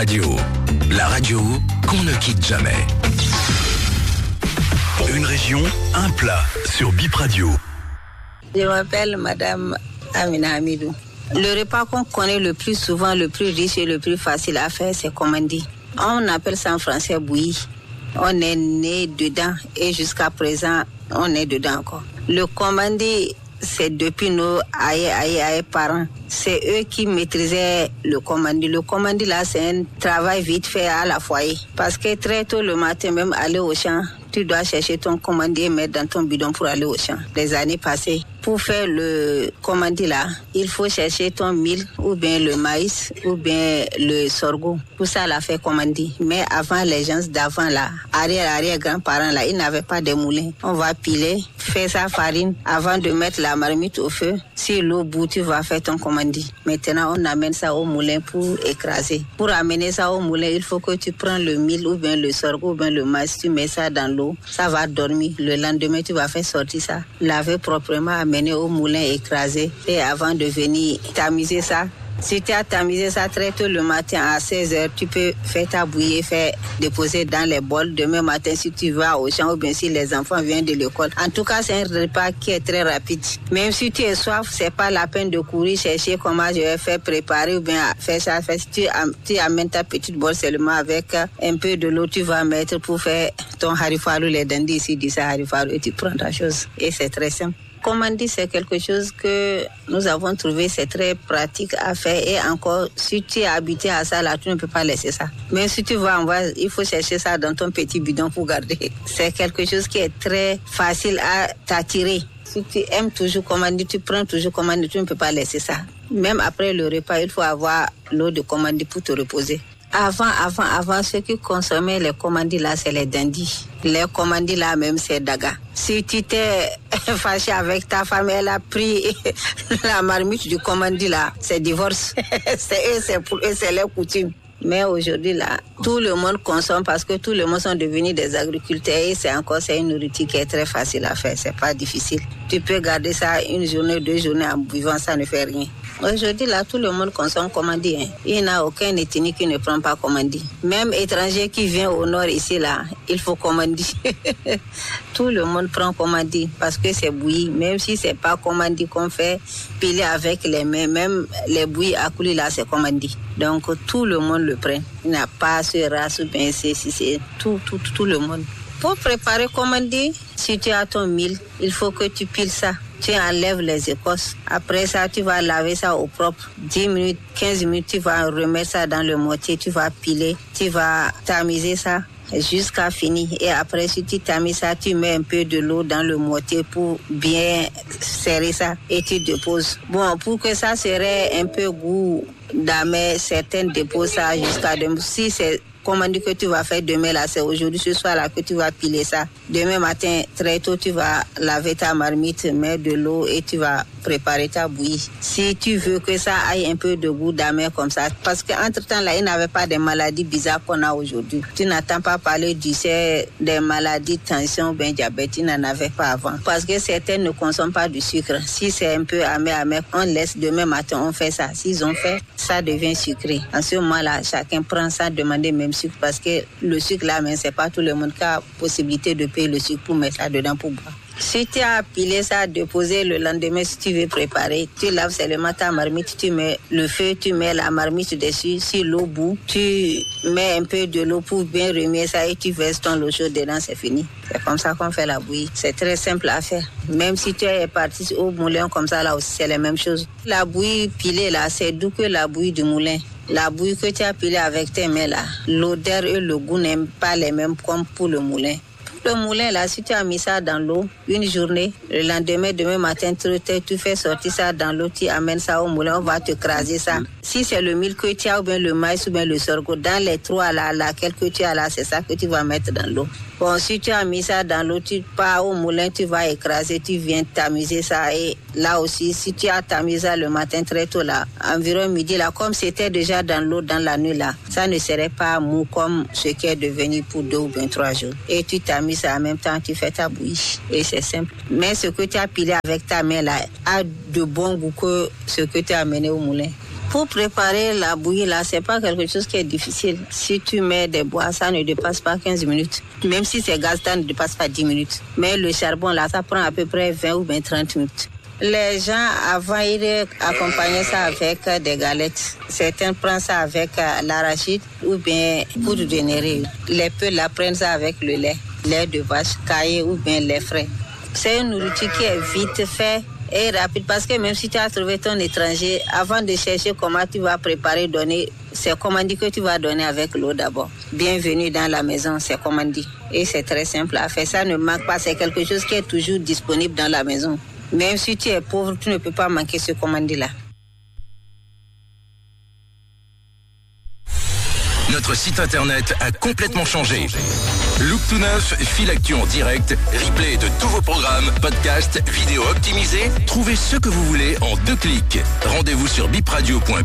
Radio, la radio qu'on ne quitte jamais. Une région, un plat sur Bip Radio. Je m'appelle Madame Amina Hamidou. Le repas qu'on connaît le plus souvent, le plus riche et le plus facile à faire, c'est commandi. On appelle ça en français bouilli. On est né dedans et jusqu'à présent, on est dedans encore. Le commandi, c'est depuis nos aïe parents. C'est eux qui maîtrisaient le commandi. Le commandi, là, c'est un travail vite fait à la foyer. Parce que très tôt le matin, même aller au champ, tu dois chercher ton commandi et mettre dans ton bidon pour aller au champ. Les années passées, pour faire le commandi là, il faut chercher ton mil ou bien le maïs ou bien le sorgho. Tout ça l'a fait commandi. Mais avant, les gens d'avant là, arrière-grands-parents là, ils n'avaient pas de moulin. On va piler, faire sa farine avant de mettre la marmite au feu. Si l'eau bout, tu vas faire ton commandi. Maintenant, on amène ça au moulin pour écraser. Pour amener ça au moulin, il faut que tu prends le mil ou bien le sorgho ou bien le maïs, tu mets ça dans l'eau. Ça va dormir. Le lendemain, tu vas faire sortir ça. Laver proprement, amener au moulin, écraser. Et avant de venir tamiser ça. Si tu as tamisé ça très tôt le matin à 16h, tu peux faire ta bouillie, faire déposer dans les bols. Demain matin, si tu vas au champ ou bien si les enfants viennent de l'école. En tout cas, c'est un repas qui est très rapide. Même si tu es soif, c'est pas la peine de courir chercher comment je vais faire préparer ou bien faire ça. Si tu amènes ta petite bolle seulement avec un peu de l'eau, tu vas mettre pour faire ton harifaru, les dandis ici disent ça harifaru et tu prends ta chose. Et c'est très simple. Commandi, c'est quelque chose que nous avons trouvé, c'est très pratique à faire et encore, si tu es habitué à ça, là, tu ne peux pas laisser ça. Mais si tu vas en voir, il faut chercher ça dans ton petit bidon pour garder. C'est quelque chose qui est très facile à t'attirer. Si tu aimes toujours commandi, tu prends toujours commandi, tu ne peux pas laisser ça. Même après le repas, il faut avoir l'eau de commandi pour te reposer. Avant, ceux qui consommaient les commandis là, c'est les dandis. Les commandis là même, c'est daga. Si tu t'es fâché avec ta femme, elle a pris la marmite du commandi là, c'est divorce. C'est pour eux, c'est leur coutume. Mais aujourd'hui là, tout le monde consomme parce que tout le monde sont devenus des agriculteurs et c'est une nourriture qui est très facile à faire, c'est pas difficile. Tu peux garder ça une journée, 2 journées en buvant, ça ne fait rien. Aujourd'hui là, tout le monde consomme commandi. Il n'y a aucun ethnie qui ne prend pas commandi. Même étranger qui vient au nord ici là, il faut commandi. Tout le monde prend commandi parce que c'est bouilli. Même si c'est pas commandi qu'on fait piler avec les mains, même les bouillies à coulis là, c'est commandi. Donc tout le monde le prend. Il n'y a pas ce race ou bien c'est tout le monde. Pour préparer commandi, si tu as ton mil, il faut que tu piles ça. Tu enlèves les écorces. Après ça, tu vas laver ça au propre. 10 minutes, 15 minutes, tu vas remettre ça dans le mortier. Tu vas piler. Tu vas tamiser ça jusqu'à finir. Et après, si tu tamises ça, tu mets un peu de l'eau dans le mortier pour bien serrer ça. Et tu déposes. Bon, pour que ça serait un peu goût d'amer, certaines déposent ça jusqu'à demain. Si c'est commandi que tu vas faire demain là, c'est aujourd'hui, ce soir là que tu vas piler ça. Demain matin, très tôt, tu vas laver ta marmite, mettre de l'eau et tu vas préparer ta bouillie. Si tu veux que ça aille un peu de goût d'amer comme ça, parce qu'entre-temps là, il n'avait pas des maladies bizarres qu'on a aujourd'hui. Tu n'entends pas parler des maladies de tension, ben diabète, il n'en avait pas avant. Parce que certains ne consomment pas du sucre. Si c'est un peu amer, on laisse demain matin, on fait ça. S'ils ont fait, ça devient sucré. En ce moment-là, chacun prend ça, demander même sucre parce que le sucre là, mais c'est pas tout le monde qui a possibilité de payer le sucre pour mettre ça dedans pour boire. Si tu as pilé ça, déposé le lendemain, si tu veux préparer, tu laves seulement ta marmite, tu mets le feu, tu mets la marmite dessus. Si l'eau bout, tu mets un peu de l'eau pour bien remuer ça et tu verses ton eau chaude dedans, c'est fini. C'est comme ça qu'on fait la bouillie. C'est très simple à faire. Même si tu es parti au moulin comme ça, là aussi, c'est la même chose. La bouillie pilée là, c'est doux que la bouillie du moulin. La bouillie que tu as pilée avec tes mains là, l'odeur et le goût n'aiment pas les mêmes comme pour le moulin. Le moulin, là, si tu as mis ça dans l'eau une journée, le lendemain, demain matin, tu fais sortir ça dans l'eau, tu amènes ça au moulin, on va te craser ça. Si c'est le mil que tu as, ou bien le maïs, ou bien le sorgho, dans les 3 là, laquelle que tu as là, c'est ça que tu vas mettre dans l'eau. Bon, si tu as mis ça dans l'eau, tu pars au moulin, tu vas écraser, tu viens tamiser ça. Et là aussi, si tu as tamisé ça le matin très tôt là, environ midi là, comme c'était déjà dans l'eau dans la nuit là, ça ne serait pas mou comme ce qui est devenu pour 2 ou bien 3 jours. Et tu tamises ça en même temps, tu fais ta bouillie. Et c'est simple. Mais ce que tu as pilé avec ta main là a de bon goût que ce que tu as amené au moulin. Pour préparer la bouillie, là, c'est pas quelque chose qui est difficile. Si tu mets des bois, ça ne dépasse pas 15 minutes. Même si c'est gaz, ça ne dépasse pas 10 minutes. Mais le charbon, là, ça prend à peu près 20 ou 30 minutes. Les gens, avant, ils accompagnaient ça avec des galettes. Certains prennent ça avec l'arachide ou bien poudre de néré. Les peu là prennent ça avec le lait de vache, caillé ou bien lait frais. C'est une nourriture qui est vite faite et rapide parce que même si tu as trouvé ton étranger, avant de chercher comment tu vas préparer, donner, c'est commandé que tu vas donner avec l'eau d'abord. Bienvenue dans la maison, c'est commandé. Et c'est très simple à faire. Ça ne manque pas, c'est quelque chose qui est toujours disponible dans la maison. Même si tu es pauvre, tu ne peux pas manquer ce commandé-là. Notre site internet a complètement changé. Look tout neuf, fil actu en direct, replay de tous vos programmes, podcasts, vidéos optimisées. Trouvez ce que vous voulez en 2 clics. Rendez-vous sur bipradio.be.